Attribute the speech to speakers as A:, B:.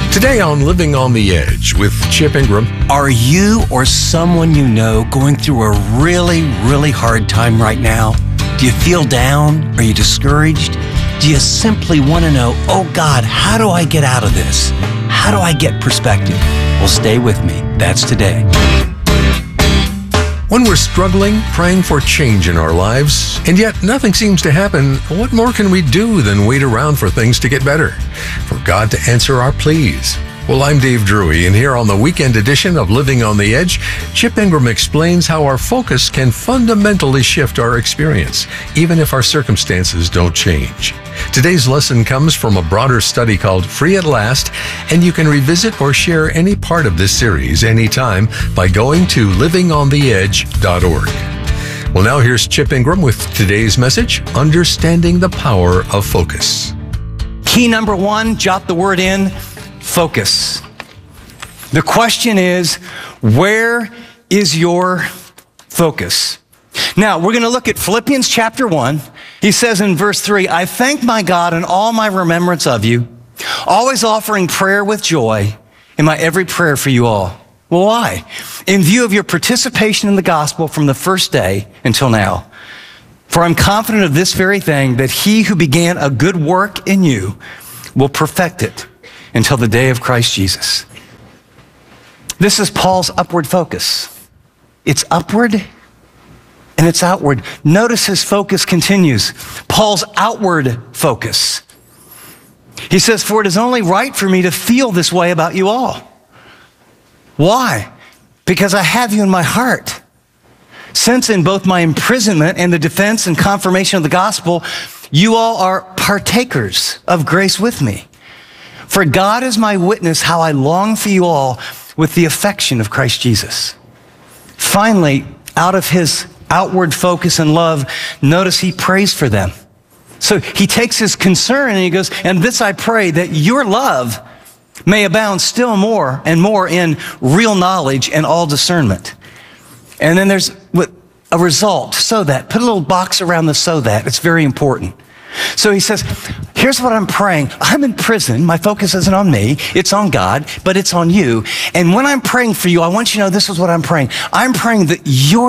A: Today on Living on the Edge with Chip Ingram.
B: Are you or someone you know going through a really, really hard time right now? Do you feel down? Are you discouraged? Do you simply want to know, oh God, how do I get out of this? How do I get perspective? Well, stay with me. That's today.
A: When we're struggling, praying for change in our lives, and yet nothing seems to happen, what more can we do than wait around for things to get better? For God to answer our pleas? Well, I'm Dave Drury, and here on the weekend edition of Living on the Edge, Chip Ingram explains how our focus can fundamentally shift our experience, even if our circumstances don't change. Today's lesson comes from a broader study called Free at Last, and you can revisit or share any part of this series anytime by going to livingontheedge.org. Well, now here's Chip Ingram with today's message, Understanding the Power of Focus.
B: Key number one, jot the word in, focus. The question is, where is your focus? Now, we're going to look at Philippians chapter 1. He says in verse 3, I thank my God in all my remembrance of you, always offering prayer with joy in my every prayer for you all. Well, why? In view of your participation in the gospel from the first day until now. For I'm confident of this very thing, that he who began a good work in you will perfect it until the day of Christ Jesus. This is Paul's upward focus. It's upward and it's outward. Notice his focus continues. Paul's outward focus. He says, for it is only right for me to feel this way about you all. Why? Because I have you in my heart. Since in both my imprisonment and the defense and confirmation of the gospel, you all are partakers of grace with me. For God is my witness how I long for you all with the affection of Christ Jesus. Finally, out of his outward focus and love, notice he prays for them. So he takes his concern and he goes, and this I pray, that your love may abound still more and more in real knowledge and all discernment. And then there's a result, so that. Put a little box around the so that. It's very important. So he says, here's what I'm praying. I'm in prison. My focus isn't on me. It's on God, but it's on you. And when I'm praying for you, I want you to know this is what I'm praying. I'm praying that your